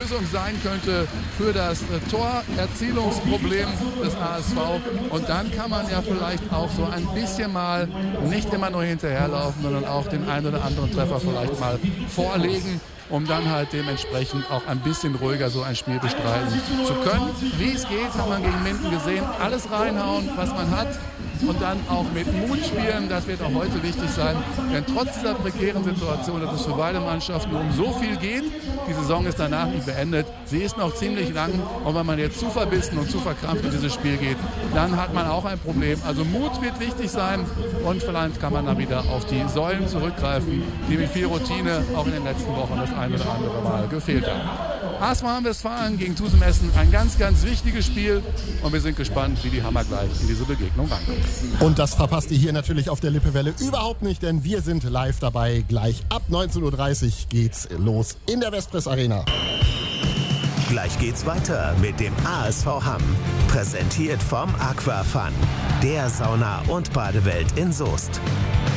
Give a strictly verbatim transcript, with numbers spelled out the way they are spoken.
Lösung sein könnte für das äh, Torerzielungsproblem des H S V. Und dann kann man ja vielleicht auch so ein bisschen mal nicht immer nur hinterherlaufen, sondern auch den einen oder anderen Treffer vielleicht mal vorlegen, um dann halt dementsprechend auch ein bisschen ruhiger so ein Spiel bestreiten zu können. Wie es geht, hat man gegen Minden gesehen. Alles reinhauen, was man hat. Und dann auch mit Mut spielen, das wird auch heute wichtig sein. Denn trotz dieser prekären Situation, dass es für beide Mannschaften um so viel geht, die Saison ist danach nicht beendet. Sie ist noch ziemlich lang. Und wenn man jetzt zu verbissen und zu verkrampft in dieses Spiel geht, dann hat man auch ein Problem. Also Mut wird wichtig sein. Und vielleicht kann man dann wieder auf die Säulen zurückgreifen, die mit viel Routine auch in den letzten Wochen das ein oder andere Mal gefehlt haben. H S V Hamm-Westfalen gegen Tusem Essen, ein ganz, ganz wichtiges Spiel. Und wir sind gespannt, wie die Hammer gleich in diese Begegnung rankommen. Und das verpasst ihr hier natürlich auf der Lippewelle überhaupt nicht, denn wir sind live dabei. Gleich ab neunzehn Uhr dreißig geht's los in der Westpress Arena. Gleich geht's weiter mit dem A S V Hamm. Präsentiert vom Aquafun, der Sauna- und Badewelt in Soest.